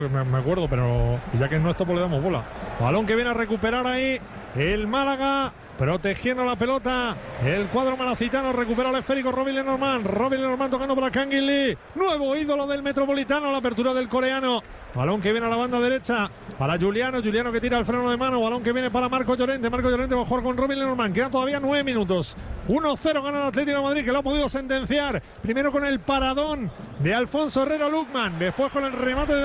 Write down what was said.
Me acuerdo, pero ya que no está, pues le damos bola. Balón que viene a recuperar ahí el Málaga, protegiendo la pelota. El cuadro malacitano recupera el esférico. Robin Lenormand tocando para Kangin Lee, nuevo ídolo del Metropolitano. La apertura del coreano. Balón que viene a la banda derecha para Juliano que tira el freno de mano. Balón que viene para Marco Llorente va a jugar con Robin Lenormand. Quedan todavía 9 minutos. 1-0 gana el Atlético de Madrid, que lo ha podido sentenciar. Primero con el paradón de Alfonso Herrero Lukman, después con el remate de